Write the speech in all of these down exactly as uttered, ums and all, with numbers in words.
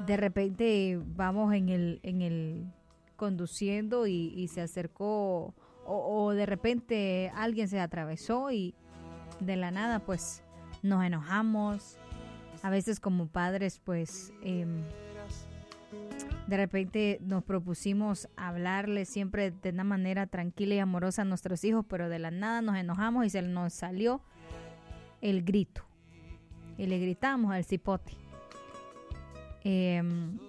de repente vamos en el, en el conduciendo y, y se acercó o, o de repente alguien se atravesó y de la nada pues nos enojamos. A veces como padres pues eh, de repente nos propusimos hablarle siempre de una manera tranquila y amorosa a nuestros hijos, pero de la nada nos enojamos y se nos salió el grito y le gritamos al cipote. Eh,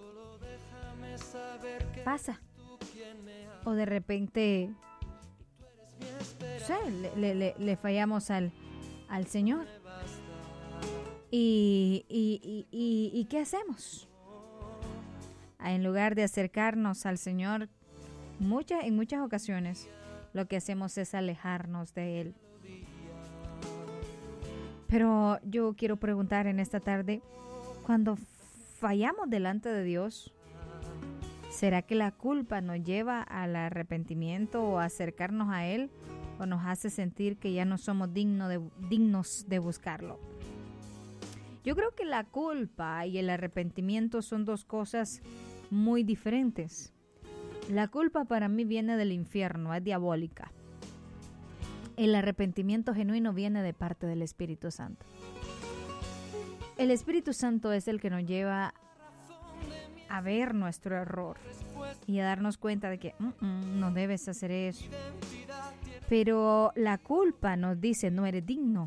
pasa o de repente no sé, le, le, le fallamos al, al Señor y, y, y, y, y ¿qué hacemos? En lugar de acercarnos al Señor, muchas, en muchas ocasiones lo que hacemos es alejarnos de Él. Pero yo quiero preguntar en esta tarde, cuando fallamos delante de Dios, ¿será que la culpa nos lleva al arrepentimiento o a acercarnos a Él o nos hace sentir que ya no somos digno de, dignos de buscarlo? Yo creo que la culpa y el arrepentimiento son dos cosas muy diferentes. La culpa para mí viene del infierno, es diabólica. El arrepentimiento genuino viene de parte del Espíritu Santo. El Espíritu Santo es el que nos lleva a ver nuestro error y a darnos cuenta de que mm, mm, no debes hacer eso. Pero la culpa nos dice, no eres digno.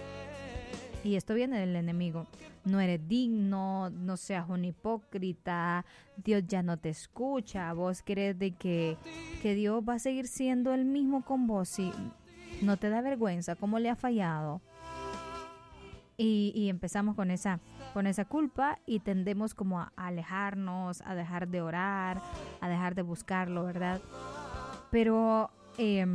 Y esto viene del enemigo. No eres digno, no seas un hipócrita, Dios ya no te escucha. Vos crees de que, que Dios va a seguir siendo el mismo con vos si no te da vergüenza, cómo le ha fallado. Y, y empezamos con esa, con esa culpa y tendemos como a alejarnos, a dejar de orar, a dejar de buscarlo, ¿verdad? Pero eh,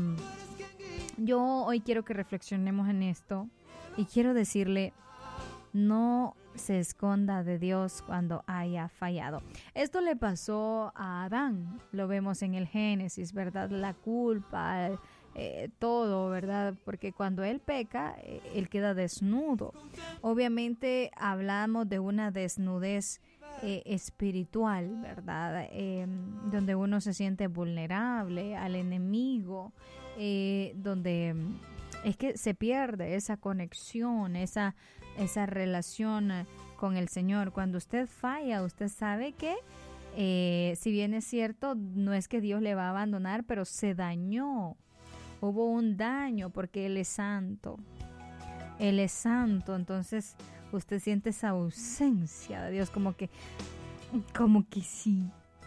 yo hoy quiero que reflexionemos en esto y quiero decirle, no se esconda de Dios cuando haya fallado. Esto le pasó a Adán, lo vemos en el Génesis, ¿verdad? La culpa, eh, todo, ¿verdad? Porque cuando él peca, eh, él queda desnudo. Obviamente hablamos de una desnudez eh, espiritual, ¿verdad? Eh, donde uno se siente vulnerable al enemigo, eh, donde es que se pierde esa conexión, esa, esa relación con el Señor. Cuando usted falla, usted sabe que eh, si bien es cierto, no es que Dios le va a abandonar, pero se dañó. Hubo un daño porque Él es santo. Él es santo, entonces usted siente esa ausencia de Dios, como que, como que sí.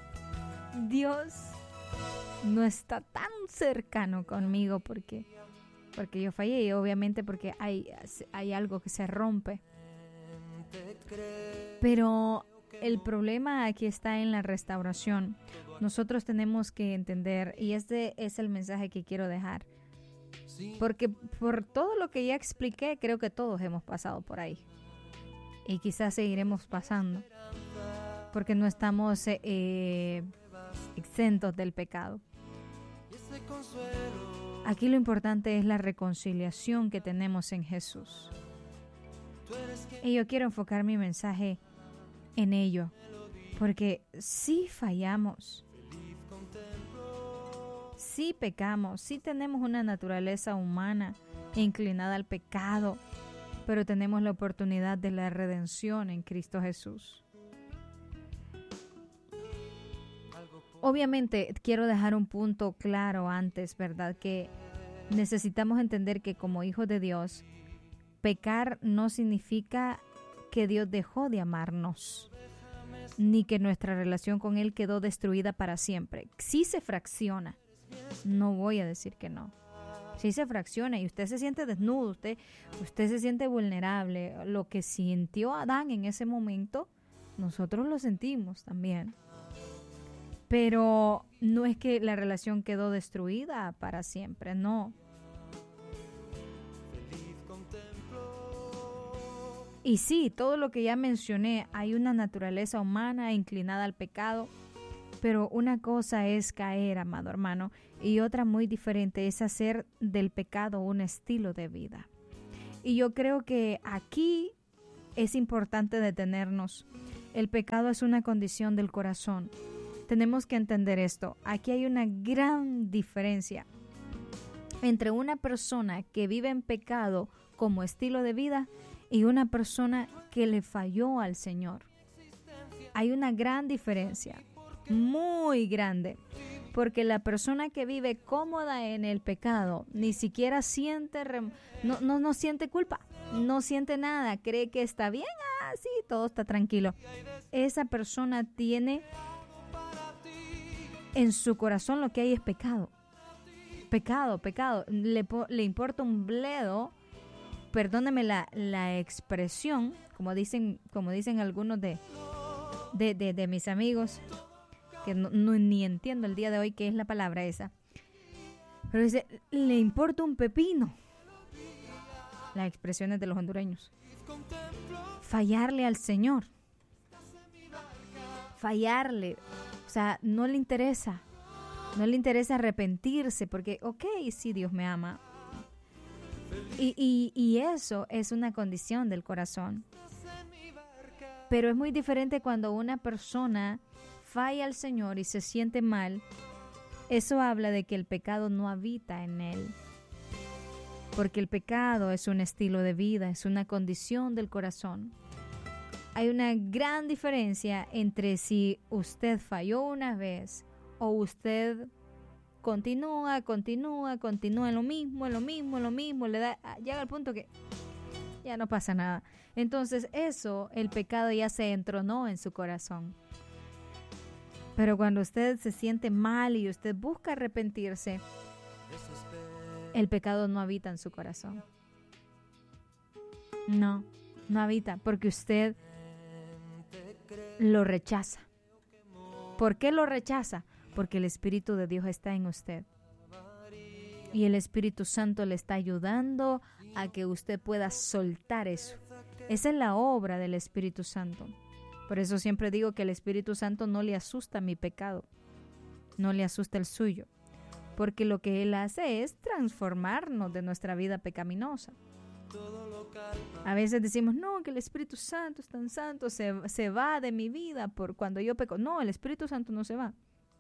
Dios no está tan cercano conmigo porque, porque yo fallé y obviamente porque hay, hay algo que se rompe. Pero el problema aquí está en la restauración. Nosotros tenemos que entender, y este es el mensaje que quiero dejar, porque por todo lo que ya expliqué, creo que todos hemos pasado por ahí. Y quizás seguiremos pasando, porque no estamos eh, exentos del pecado. Aquí lo importante es la reconciliación que tenemos en Jesús. Y yo quiero enfocar mi mensaje en ello, porque si fallamos, si pecamos, si tenemos una naturaleza humana inclinada al pecado, pero tenemos la oportunidad de la redención en Cristo Jesús. Obviamente quiero dejar un punto claro antes, ¿verdad? Que necesitamos entender que como hijos de Dios, pecar no significa que Dios dejó de amarnos, ni que nuestra relación con Él quedó destruida para siempre. Sí se fracciona, no voy a decir que no. Sí se fracciona y usted se siente desnudo, usted, usted se siente vulnerable. Lo que sintió Adán en ese momento, nosotros lo sentimos también. Pero no es que la relación quedó destruida para siempre, no. Y sí, todo lo que ya mencioné, hay una naturaleza humana inclinada al pecado, pero una cosa es caer, amado hermano, y otra muy diferente es hacer del pecado un estilo de vida. Y yo creo que aquí es importante detenernos El pecado es una condición del corazón. Tenemos que entender esto. Aquí hay una gran diferencia entre una persona que vive en pecado como estilo de vida y una persona que le falló al Señor. Hay una gran diferencia, muy grande, porque la persona que vive cómoda en el pecado ni siquiera siente, no, no, no siente culpa, no siente nada, cree que está bien, ah, sí, todo está tranquilo. Esa persona tiene en su corazón lo que hay es pecado. Pecado, pecado. Le, le importa un bledo, perdóneme la, la expresión, como dicen, como dicen algunos de, de, de, de mis amigos, que no, no, ni entiendo el día de hoy qué es la palabra esa. Pero dice, le importa un pepino. Las expresiones de los hondureños. Fallarle al Señor. Fallarle. O sea, no le interesa. No le interesa arrepentirse porque, ok, sí, Dios me ama. Y, y, y eso es una condición del corazón. Pero es muy diferente cuando una persona falla al Señor y se siente mal. Eso habla de que el pecado no habita en él. Porque el pecado es un estilo de vida, es una condición del corazón. Hay una gran diferencia entre si usted falló una vez o usted continúa, continúa, continúa en lo mismo, en lo mismo, en lo mismo, le da, llega al punto que ya no pasa nada. Entonces eso, el pecado ya se entronó en su corazón. Pero cuando usted se siente mal y usted busca arrepentirse, el pecado no habita en su corazón. No, no habita, porque usted lo rechaza. ¿Por qué lo rechaza? Porque el Espíritu de Dios está en usted. Y el Espíritu Santo le está ayudando a que usted pueda soltar eso. Esa es la obra del Espíritu Santo. Por eso siempre digo que el Espíritu Santo no le asusta mi pecado. No le asusta el suyo. Porque lo que Él hace es transformarnos de nuestra vida pecaminosa. A veces decimos, no, que el Espíritu Santo es tan santo, se, se va de mi vida por cuando yo peco. No, el Espíritu Santo no se va.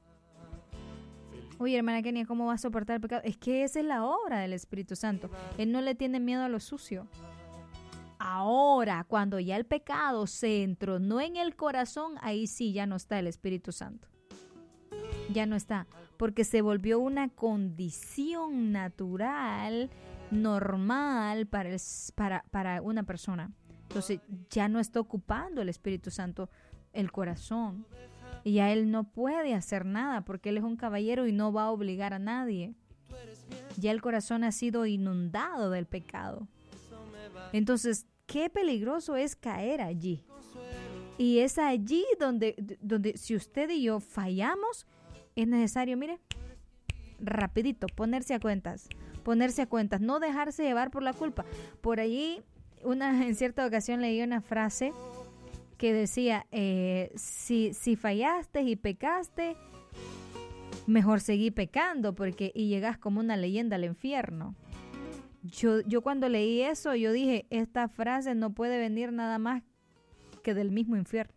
Oye, hermana Kenia, ¿cómo va a soportar el pecado? Es que esa es la obra del Espíritu Santo. Él no le tiene miedo a lo sucio. Ahora, cuando ya el pecado se entronó en el corazón, ahí sí ya no está el Espíritu Santo. Ya no está, porque se volvió una condición natural, normal para, el, para, para una persona. Entonces ya no está ocupando el Espíritu Santo el corazón. Y ya Él no puede hacer nada porque Él es un caballero y no va a obligar a nadie. Ya el corazón ha sido inundado del pecado. Entonces, qué peligroso es caer allí. Y es allí donde, donde si usted y yo fallamos, es necesario, mire, rapidito, ponerse a cuentas. Ponerse a cuentas, no dejarse llevar por la culpa. Por allí, una, en cierta ocasión leí una frase que decía, eh, si, si fallaste y pecaste, mejor seguí pecando porque y llegas como una leyenda al infierno. Yo, yo cuando leí eso, yo dije, esta frase no puede venir nada más que del mismo infierno.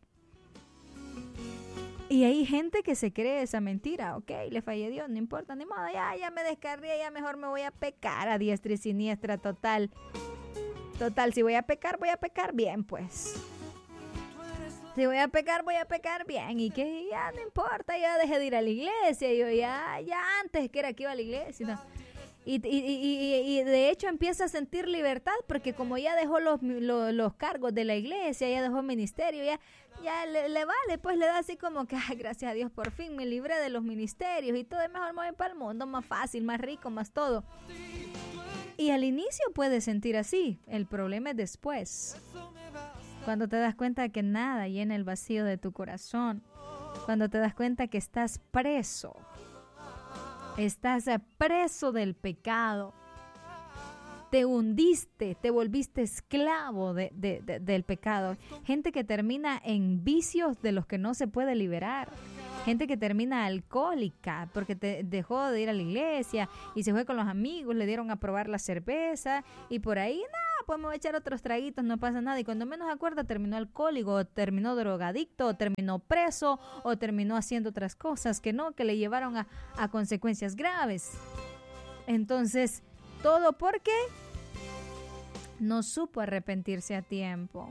Y hay gente que se cree esa mentira. Ok, le fallé a Dios, no importa, ni modo, ya, ya me descarrié, ya mejor me voy a pecar a diestra y siniestra, total. Total, si voy a pecar, voy a pecar bien, pues. Si voy a pecar, voy a pecar bien. Y que ya no importa, ya dejé de ir a la iglesia. Yo ya, ya antes que era que iba a la iglesia. No. Y, y, y, y de hecho empieza a sentir libertad porque como ya dejó los, los, los cargos de la iglesia, ya dejó el ministerio, ya, ya le, le vale, pues le da así como que, ay, gracias a Dios, por fin me libré de los ministerios y todo, es mejor me voy para el mundo, más fácil, más rico, más todo. Y al inicio puedes sentir así, el problema es después. Cuando te das cuenta que nada llena el vacío de tu corazón, cuando te das cuenta que estás preso, estás preso del pecado, te hundiste, te volviste esclavo de, de, de, del pecado. Gente que termina en vicios de los que no se puede liberar. Gente que termina alcohólica porque te dejó de ir a la iglesia y se fue con los amigos, le dieron a probar la cerveza y por ahí, no, pues me voy a echar otros traguitos, no pasa nada. Y cuando menos acuerda, terminó alcohólico, o terminó drogadicto, o terminó preso, o terminó haciendo otras cosas que no, que le llevaron a, a consecuencias graves. Entonces, todo porque no supo arrepentirse a tiempo.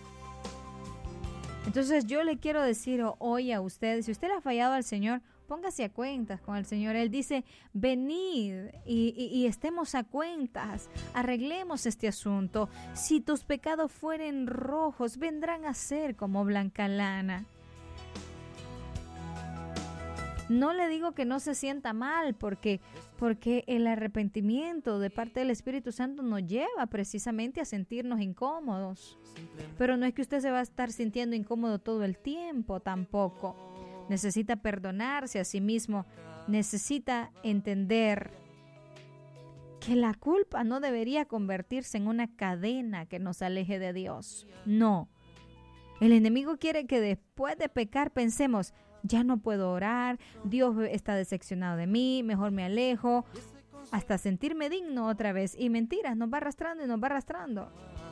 Entonces yo le quiero decir hoy a ustedes, si usted le ha fallado al Señor, póngase a cuentas con el Señor. Él dice, venid y, y, y estemos a cuentas, arreglemos este asunto. Si tus pecados fueren rojos, vendrán a ser como blanca lana. No le digo que no se sienta mal, porque, porque el arrepentimiento de parte del Espíritu Santo nos lleva precisamente a sentirnos incómodos. Pero no es que usted se va a estar sintiendo incómodo todo el tiempo tampoco. Necesita perdonarse a sí mismo, necesita entender que la culpa no debería convertirse en una cadena que nos aleje de Dios. No. El enemigo quiere que después de pecar pensemos, ya no puedo orar, Dios está decepcionado de mí, mejor me alejo, hasta sentirme digno otra vez. Y mentiras, nos va arrastrando y nos va arrastrando.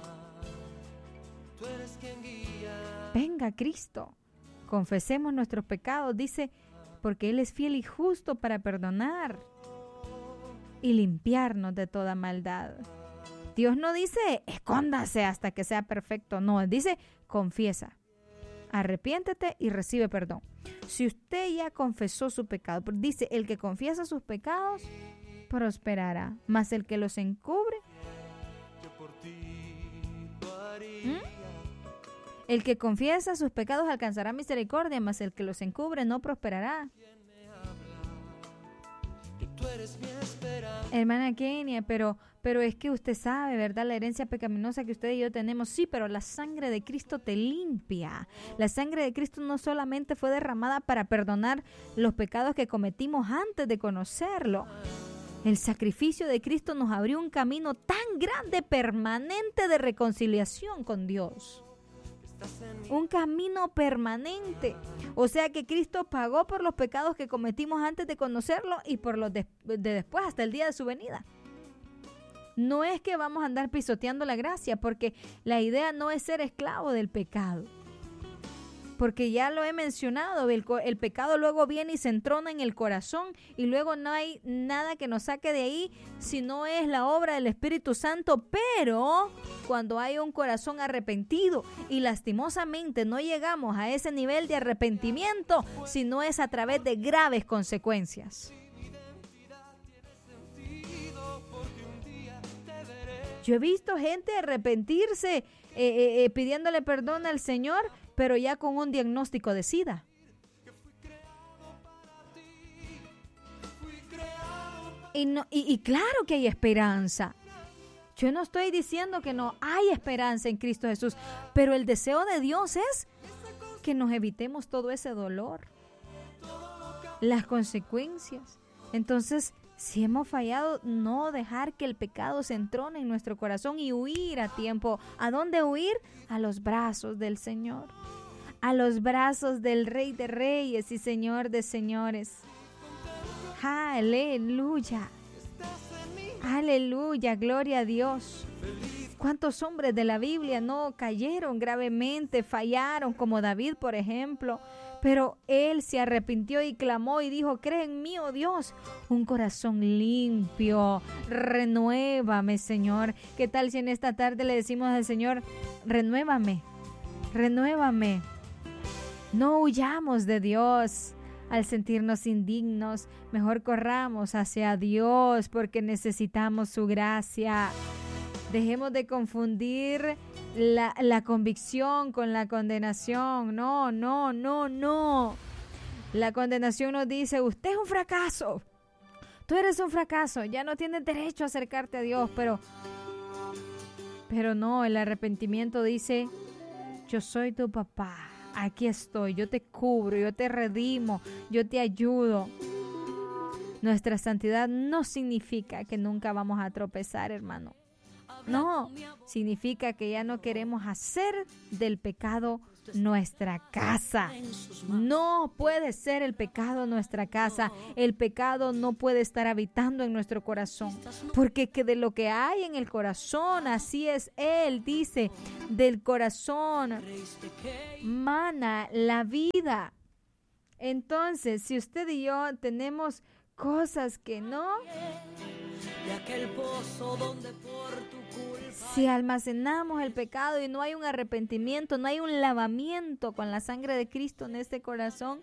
Venga Cristo, confesemos nuestros pecados, dice, porque Él es fiel y justo para perdonar y limpiarnos de toda maldad. Dios no dice, escóndase hasta que sea perfecto, no, Él dice, confiesa, arrepiéntete y recibe perdón. Si usted ya confesó su pecado, dice, el que confiesa sus pecados prosperará, mas el que los encubre, ¿Mm? el que confiesa sus pecados alcanzará misericordia, mas el que los encubre no prosperará. Hermana Kenia, pero, pero es que usted sabe, ¿verdad? La herencia pecaminosa que usted y yo tenemos, sí, pero la sangre de Cristo te limpia. La sangre de Cristo no solamente fue derramada para perdonar los pecados que cometimos antes de conocerlo. El sacrificio de Cristo nos abrió un camino tan grande, permanente de reconciliación con Dios. Un camino permanente. O sea que Cristo pagó por los pecados que cometimos antes de conocerlo y por los de, de después hasta el día de su venida. No es que vamos a andar pisoteando la gracia, porque la idea no es ser esclavo del pecado. Porque ya lo he mencionado, el, el pecado luego viene y se entrona en el corazón y luego no hay nada que nos saque de ahí si no es la obra del Espíritu Santo. Pero cuando hay un corazón arrepentido y lastimosamente no llegamos a ese nivel de arrepentimiento, si no es a través de graves consecuencias. Yo he visto gente arrepentirse eh, eh, eh, pidiéndole perdón al Señor, pero ya con un diagnóstico de SIDA. Y, no, y, y claro que hay esperanza. Yo no estoy diciendo que no hay esperanza en Cristo Jesús, pero el deseo de Dios es que nos evitemos todo ese dolor, las consecuencias. Entonces, si hemos fallado, no dejar que el pecado se entrone en nuestro corazón y huir a tiempo. ¿A dónde huir? A los brazos del Señor. A los brazos del Rey de Reyes y Señor de Señores. Aleluya. Aleluya, gloria a Dios. ¿Cuántos hombres de la Biblia no cayeron gravemente, fallaron, como David, por ejemplo? Pero él se arrepintió y clamó y dijo, cree en mí, oh Dios, un corazón limpio, renuévame, Señor. ¿Qué tal si en esta tarde le decimos al Señor, renuévame, renuévame? No huyamos de Dios al sentirnos indignos, mejor corramos hacia Dios porque necesitamos su gracia. Dejemos de confundir la, la convicción con la condenación. No, no, no, no. La condenación nos dice, usted es un fracaso. Tú eres un fracaso. Ya no tienes derecho a acercarte a Dios. Pero, pero no, el arrepentimiento dice, yo soy tu papá. Aquí estoy. Yo te cubro, yo te redimo, yo te ayudo. Nuestra santidad no significa que nunca vamos a tropezar, hermano. No, significa que ya no queremos hacer del pecado nuestra casa. No puede ser el pecado nuestra casa. El pecado no puede estar habitando en nuestro corazón, porque que de lo que hay en el corazón, así es Él, dice, del corazón mana la vida. Entonces, si usted y yo tenemos cosas que no, si almacenamos el pecado y no hay un arrepentimiento, no hay un lavamiento con la sangre de Cristo en este corazón,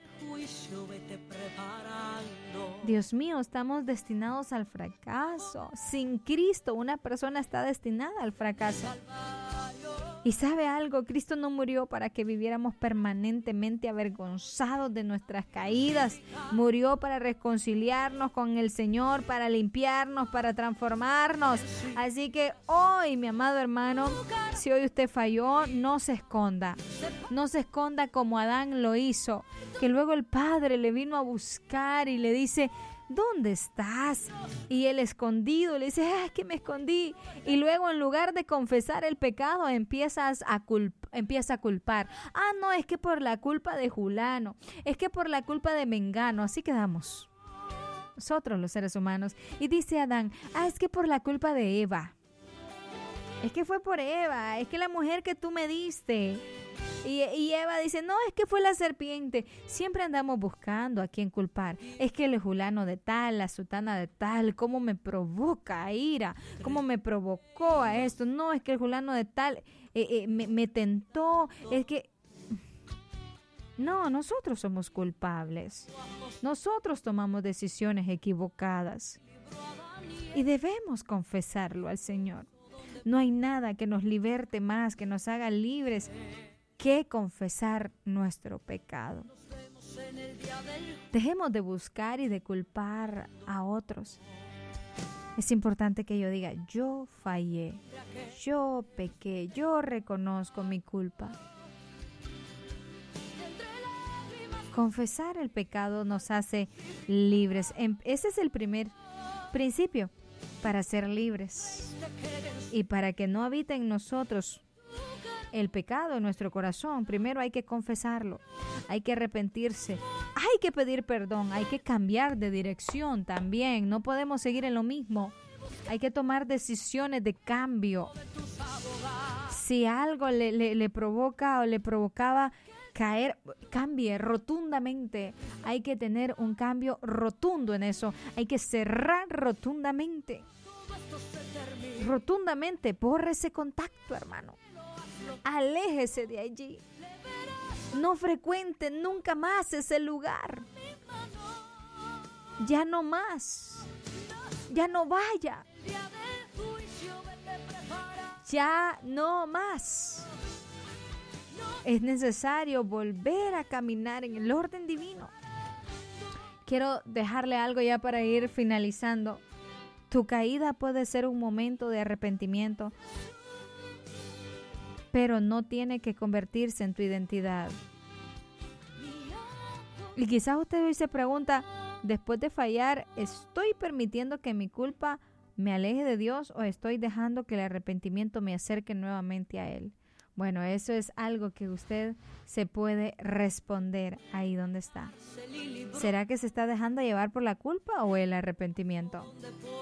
Dios mío, estamos destinados al fracaso. Sin Cristo, una persona está destinada al fracaso. Y ¿sabe algo? Cristo no murió para que viviéramos permanentemente avergonzados de nuestras caídas. Murió para reconciliarnos con el Señor, para limpiarnos, para transformarnos. Así que hoy, mi amado hermano, si hoy usted falló, no se esconda. No se esconda como Adán lo hizo, que luego el Padre le vino a buscar y le dice: ¿dónde estás? Y el escondido le dice: ah, es que me escondí. Y luego, en lugar de confesar el pecado, empiezas a culp- empieza a culpar. Ah, no, es que por la culpa de Julano, es que por la culpa de Mengano. Así quedamos nosotros los seres humanos. Y dice Adán: ah, es que por la culpa de Eva. Es que fue por Eva, es que la mujer que tú me diste. Y, y Eva dice: no, es que fue la serpiente. Siempre andamos buscando a quién culpar. Es que el fulano de tal, la sutana de tal, cómo me provoca ira, cómo me provocó a esto. No, es que el fulano de tal eh, eh, me, me tentó. Es que no, nosotros somos culpables. Nosotros tomamos decisiones equivocadas y debemos confesarlo al Señor. No hay nada que nos liberte más, que nos haga libres, que confesar nuestro pecado. Dejemos de buscar y de culpar a otros. Es importante que yo diga: yo fallé, yo pequé, yo reconozco mi culpa. Confesar el pecado nos hace libres. Ese es el primer principio para ser libres. Y para que no habite en nosotros el pecado en nuestro corazón, primero hay que confesarlo, hay que arrepentirse, hay que pedir perdón, hay que cambiar de dirección también. No podemos seguir en lo mismo. Hay que tomar decisiones de cambio. Si algo le, le, le provoca o le provocaba caer, cambie rotundamente. Hay que tener un cambio rotundo en eso. Hay que cerrar rotundamente. Rotundamente, borre ese contacto, hermano. Aléjese de allí. No frecuente nunca más ese lugar. Ya no más. Ya no vaya. Ya no más. Es necesario volver a caminar en el orden divino. Quiero dejarle algo ya para ir finalizando. Tu caída puede ser un momento de arrepentimiento, pero no tiene que convertirse en tu identidad. Y quizás usted hoy se pregunta: después de fallar, ¿estoy permitiendo que mi culpa me aleje de Dios o estoy dejando que el arrepentimiento me acerque nuevamente a Él? Bueno, eso es algo que usted se puede responder ahí donde está. ¿Será que se está dejando llevar por la culpa o el arrepentimiento?